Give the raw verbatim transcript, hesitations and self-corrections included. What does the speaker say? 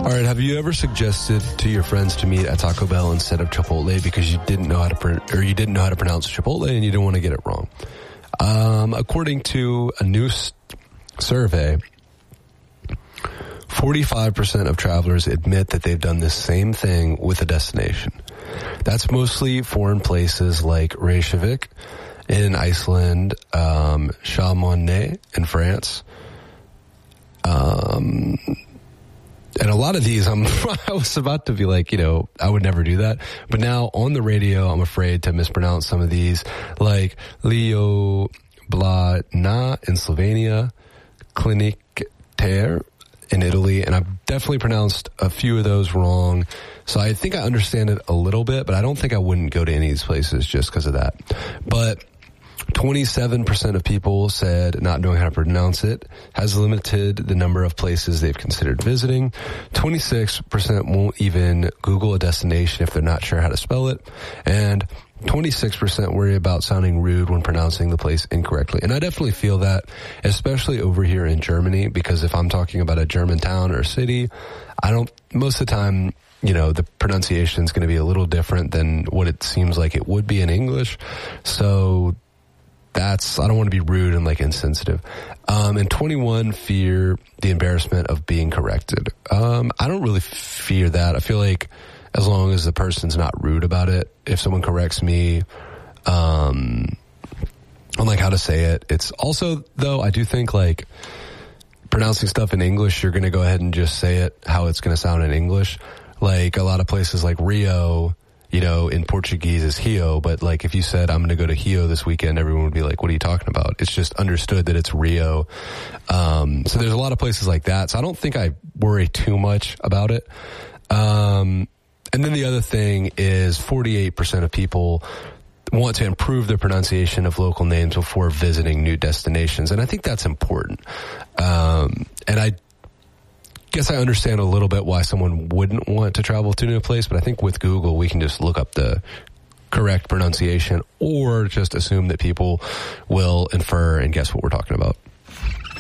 All right, have you ever suggested to your friends to meet at Taco Bell instead of Chipotle because you didn't know how to pr- or you didn't know how to pronounce Chipotle and you didn't want to get it wrong? Um, according to a new s- survey, forty-five percent of travelers admit that they've done the same thing with a destination. That's mostly foreign places like Reykjavik in Iceland, um, Chamonix in France. Um, and a lot of these, I'm, I was about to be like, you know, I would never do that. But now on the radio, I'm afraid to mispronounce some of these, like Ljubljana in Slovenia, Klinik Ter in Italy, and I've definitely pronounced a few of those wrong. So I think I understand it a little bit, but I don't think I wouldn't go to any of these places just because of that. But twenty-seven percent of people said not knowing how to pronounce it has limited the number of places they've considered visiting. twenty-six percent won't even Google a destination if they're not sure how to spell it. And twenty-six percent worry about sounding rude when pronouncing the place incorrectly. And I definitely feel that, especially over here in Germany, because if I'm talking about a German town or city, I don't, most of the time, you know, the pronunciation is going to be a little different than what it seems like it would be in English. So that's, I don't want to be rude and like insensitive. Um, and twenty-one fear the embarrassment of being corrected. Um, I don't really fear that. I feel like as long as the person's not rude about it, if someone corrects me, um, on like how to say it, it's also, though, I do think like pronouncing stuff in English, you're going to go ahead and just say it how it's going to sound in English. Like a lot of places like Rio, you know, in Portuguese is Rio, but like if you said, I'm going to go to Rio this weekend, everyone would be like, what are you talking about? It's just understood that it's Rio. Um, so there's a lot of places like that. So I don't think I worry too much about it. Um, and then the other thing is forty-eight percent of people want to improve the pronunciation of local names before visiting new destinations. And I think that's important. Um, and I guess I understand a little bit why someone wouldn't want to travel to a new place, but I think with Google, we can just look up the correct pronunciation or just assume that people will infer and guess what we're talking about.